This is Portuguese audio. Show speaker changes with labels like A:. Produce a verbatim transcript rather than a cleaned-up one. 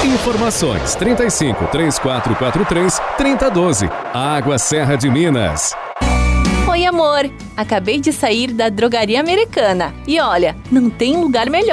A: Informações trinta e cinco, três quatro quatro três, trinta doze. Água Serra de Minas.
B: Oi, amor! Acabei de sair da drogaria americana. E olha, não tem lugar melhor.